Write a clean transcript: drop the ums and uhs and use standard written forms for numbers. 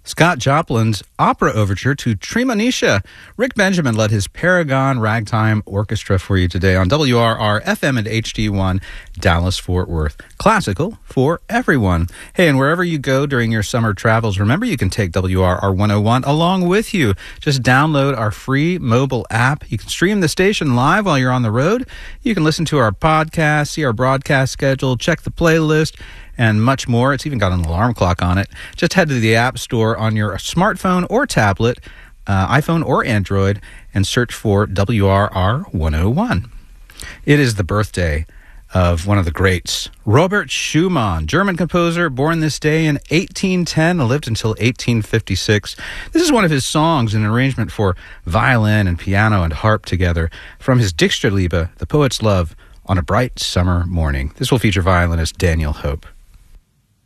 Scott Joplin's opera overture to Tremonisha. Rick Benjamin led his Paragon Ragtime Orchestra for you today on WRR FM and HD1 Dallas-Fort Worth. Classical for everyone. Hey, and wherever you go during your summer travels, remember you can take WRR 101 along with you. Just download our free mobile app. You can stream the station live while you're on the road. You can listen to our podcast, see our broadcast schedule, check the playlist, and much more. It's even got an alarm clock on it. Just head to the App Store on your smartphone or tablet, iPhone or Android, and search for WRR 101. It is the birthday of one of the greats, Robert Schumann, German composer, born this day in 1810, lived until 1856. This is one of his songs, an arrangement for violin and piano and harp together, from his Dichterliebe, The Poet's Love, on a bright summer morning. This will feature violinist Daniel Hope.